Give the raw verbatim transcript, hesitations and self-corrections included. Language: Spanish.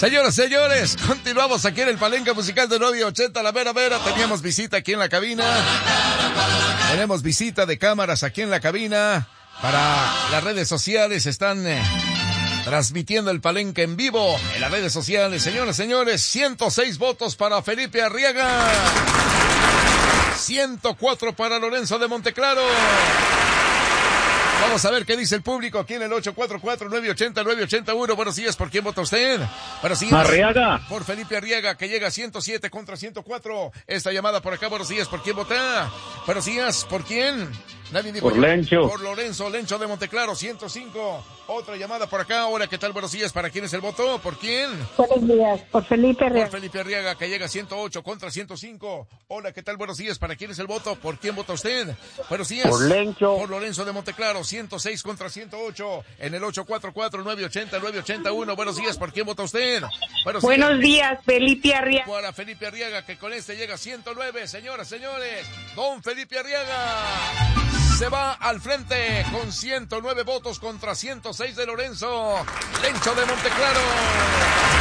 Señoras, señores, continuamos aquí en el Palenque Musical de nueve ochenta, la mera mera. Teníamos visita aquí en la cabina. Tenemos visita de cámaras aquí en la cabina. Para las redes sociales están eh, transmitiendo el Palenque en vivo en las redes sociales. Señoras, señores, ciento seis votos para Felipe Arriaga. ciento cuatro para Lorenzo de Monteclaro. Vamos a ver qué dice el público aquí en el ocho cuatro cuatro, nueve ochenta, nueve ochenta y uno. Buenos días, ¿por quién vota usted? Buenos días. Arriaga. Por Felipe Arriaga, que llega a ciento siete contra ciento cuatro. Esta llamada por acá, buenos días, ¿por quién vota? Buenos días, ¿por quién? Nadie dijo. Por Lencho. Por Lorenzo, Lencho de Monteclaro, ciento cinco. Otra llamada por acá. Hola, ¿qué tal? Buenos días, ¿para quién es el voto? ¿Por quién? Buenos días, por Felipe Arriaga. Por Felipe Arriaga, que llega a ciento ocho contra ciento cinco. Hola, ¿qué tal? Buenos días, ¿para quién es el voto? ¿Por quién vota usted? Buenos días. Por Lencho. Por Lorenzo de Monteclaro, ciento seis contra ciento ocho. En el ocho cuatro cuatro, nueve ochenta, nueve ochenta y uno. Buenos días, ¿por quién vota usted? Buenos, Buenos días. días, Felipe Arriaga. Para Felipe Arriaga, que con este llega a ciento nueve. Señoras, señores, don Felipe Arriaga se va al frente con ciento nueve votos contra ciento seis de Lorenzo Lencho de Monteclaro.